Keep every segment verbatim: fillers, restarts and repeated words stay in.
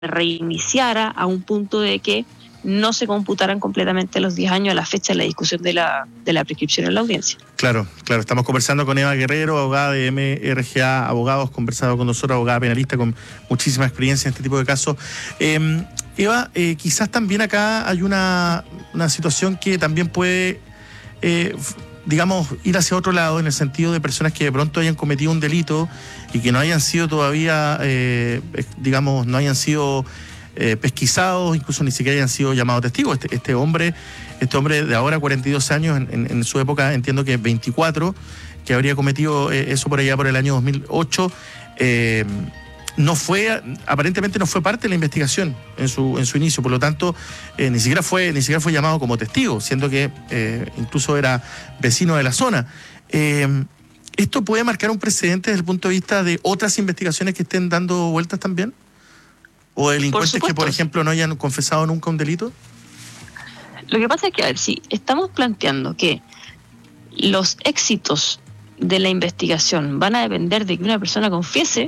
reiniciara a un punto de que no se computaran completamente los diez años a la fecha de la discusión de la, de la prescripción en la audiencia. Claro, claro. Estamos conversando con Eva Guerrero, abogada de M R G A Abogados, conversado con nosotros, abogada penalista con muchísima experiencia en este tipo de casos. Eh, Eva, eh, quizás también acá hay una, una situación que también puede, eh, digamos, ir hacia otro lado, en el sentido de personas que de pronto hayan cometido un delito y que no hayan sido todavía, eh, digamos, no hayan sido Eh, pesquisados, incluso ni siquiera hayan sido llamados testigos. Este, este hombre, este hombre de ahora cuarenta y dos años, en, en, en su época entiendo que veinticuatro, que habría cometido eh, eso por allá por el año dos mil ocho, eh, no fue, aparentemente no fue parte de la investigación en su, en su inicio, por lo tanto, eh, ni siquiera fue, ni siquiera fue llamado como testigo, siendo que eh, incluso era vecino de la zona. Eh, ¿Esto puede marcar un precedente desde el punto de vista de otras investigaciones que estén dando vueltas también? ¿O delincuentes por que, por ejemplo, no hayan confesado nunca un delito? Lo que pasa es que, a ver, si estamos planteando que los éxitos de la investigación van a depender de que una persona confiese,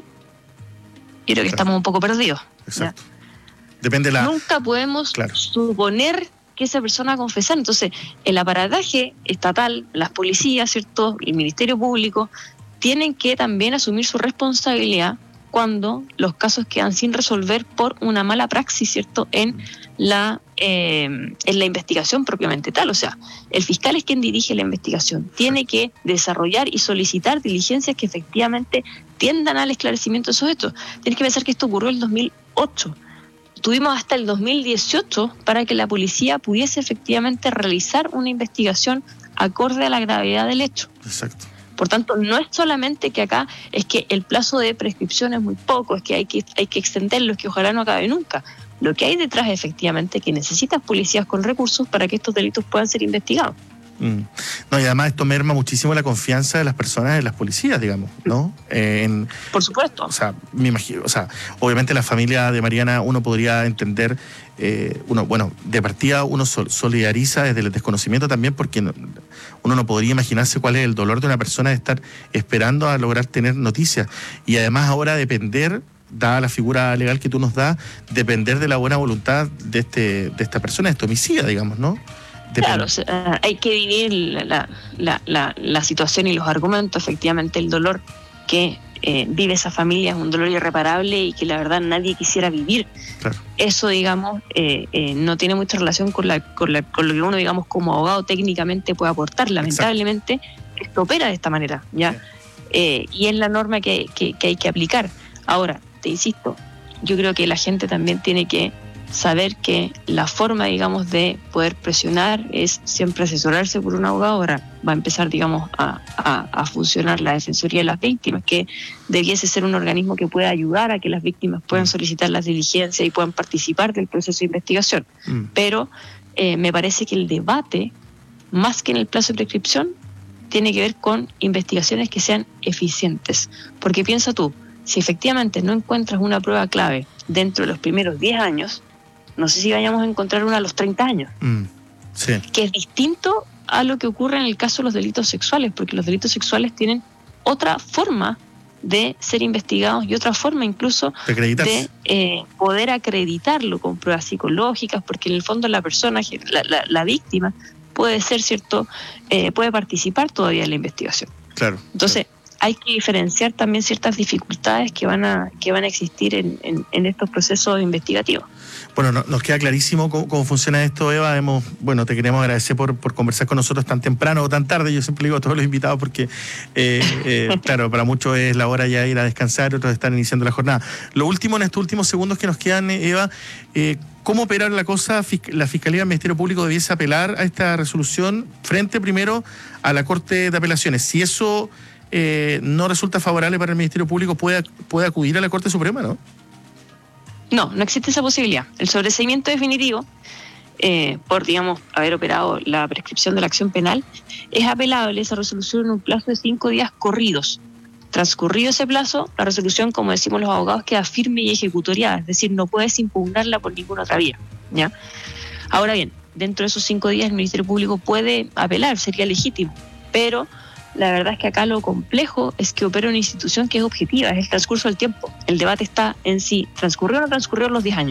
yo creo que claro. estamos un poco perdidos. Exacto. ¿Ya? Depende la... Nunca podemos claro. suponer que esa persona va a confesar. Entonces, el aparataje estatal, las policías, ¿cierto?, el Ministerio Público, tienen que también asumir su responsabilidad cuando los casos quedan sin resolver por una mala praxis, ¿cierto?, en la eh, en la investigación propiamente tal. O sea, el fiscal es quien dirige la investigación, tiene que desarrollar y solicitar diligencias que efectivamente tiendan al esclarecimiento de esos hechos. Tienes que pensar que esto ocurrió en el dos mil ocho. Tuvimos hasta el dos mil dieciocho para que la policía pudiese efectivamente realizar una investigación acorde a la gravedad del hecho. Exacto. Por tanto, no es solamente que acá es que el plazo de prescripción es muy poco, es que hay que, hay que extenderlo, es que ojalá no acabe nunca. Lo que hay detrás es efectivamente que necesitas policías con recursos para que estos delitos puedan ser investigados. Mm. No, y además esto merma muchísimo la confianza de las personas en las policías, digamos, ¿no? Eh, en, Por supuesto. O sea, me imagino, o sea, obviamente la familia de Mariana uno podría entender, eh, uno, bueno, de partida uno sol, solidariza desde el desconocimiento también, porque no, uno no podría imaginarse cuál es el dolor de una persona de estar esperando a lograr tener noticias. Y además ahora depender, dada la figura legal que tú nos das, depender de la buena voluntad de este de esta persona, de este homicida, digamos, ¿no? Depende. Claro, o sea, hay que vivir la, la, la, la situación y los argumentos. Efectivamente, el dolor que eh, vive esa familia es un dolor irreparable y que la verdad nadie quisiera vivir. Claro. Eso, digamos, eh, eh, no tiene mucha relación con, la, con, la, con lo que uno, digamos, como abogado técnicamente puede aportar. Lamentablemente, exacto, esto opera de esta manera, ¿ya? Sí. Eh, y es la norma que, que, que hay que aplicar. Ahora, te insisto, yo creo que la gente también tiene que saber que la forma, digamos, de poder presionar es siempre asesorarse por un abogado. Ahora va a empezar, digamos, a, a, a funcionar la Defensoría de las Víctimas, que debiese ser un organismo que pueda ayudar a que las víctimas puedan solicitar las diligencias y puedan participar del proceso de investigación. Mm. Pero eh, me parece que el debate, más que en el plazo de prescripción, tiene que ver con investigaciones que sean eficientes. Porque piensa tú, si efectivamente no encuentras una prueba clave dentro de los primeros diez años, no sé si vayamos a encontrar una a los treinta años. Mm, sí. Que es distinto a lo que ocurre en el caso de los delitos sexuales, porque los delitos sexuales tienen otra forma de ser investigados y otra forma incluso de, de eh, poder acreditarlo con pruebas psicológicas, porque en el fondo la persona, la, la, la víctima, puede ser cierto, eh, puede participar todavía en la investigación. Claro. Entonces, claro, hay que diferenciar también ciertas dificultades que van a que van a existir en, en, en estos procesos investigativos. Bueno, no, nos queda clarísimo cómo, cómo funciona esto, Eva. Hemos, bueno, te queremos agradecer por, por conversar con nosotros tan temprano o tan tarde. Yo siempre digo a todos los invitados porque, eh, eh, claro, para muchos es la hora ya de ir a descansar, otros están iniciando la jornada. Lo último, en estos últimos segundos que nos quedan, Eva, eh, ¿cómo operar la cosa? La Fiscalía del Ministerio Público debiese apelar a esta resolución frente primero a la Corte de Apelaciones. Si eso eh, no resulta favorable para el Ministerio Público, ¿puede, puede acudir a la Corte Suprema, no? No, no existe esa posibilidad. El sobreseimiento definitivo, eh, por, digamos, haber operado la prescripción de la acción penal, es apelable esa resolución en un plazo de cinco días corridos. Transcurrido ese plazo, la resolución, como decimos los abogados, queda firme y ejecutoriada, es decir, no puedes impugnarla por ninguna otra vía, ¿ya? Ahora bien, dentro de esos cinco días el Ministerio Público puede apelar, sería legítimo, pero la verdad es que acá lo complejo es que opera una institución que es objetiva, es el transcurso del tiempo. El debate está en si transcurrió o no transcurrió los diez años.